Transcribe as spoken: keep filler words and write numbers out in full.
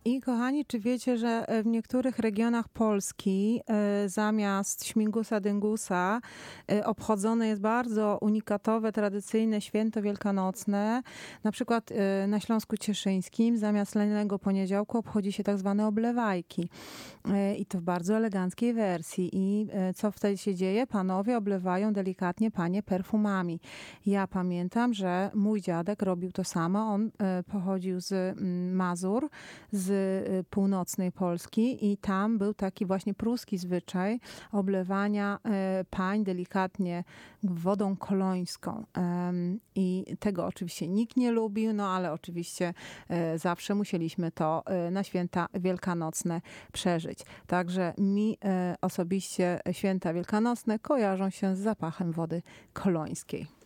I kochani, czy wiecie, że w niektórych regionach Polski y, zamiast śmigusa dyngusa y, obchodzone jest bardzo unikatowe, tradycyjne święto wielkanocne. Na przykład y, na Śląsku Cieszyńskim zamiast lennego poniedziałku obchodzi się tak zwane oblewajki. Y, I to w bardzo eleganckiej wersji. I y, co wtedy się dzieje? Panowie oblewają delikatnie panie perfumami. Ja pamiętam, że mój dziadek robił to samo. On y, pochodził z y, Mazur, z y, północnej Polski i tam był taki właśnie pruski zwyczaj oblewania y, pań delikatnie wodą kolońską. Ym, I tego oczywiście nikt nie lubił, no ale oczywiście y, zawsze musieliśmy to y, na święta wielkanocne przeżyć. Także mi y, osobiście święta wielkanocne kojarzą się z zapachem wody kolońskiej.